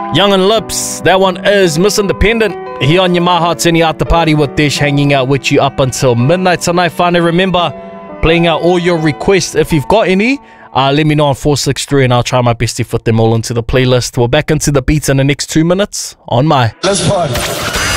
Young and Lips, that one is Miss Independent. Here on your My Heart's Any After Party with Dish, hanging out with you up until midnight tonight. Finally, remember, playing out all your requests. If you've got any, let me know on 463 and I'll try my best to fit them all into the playlist. We're back into the beats in the next 2 minutes on My. Let's party.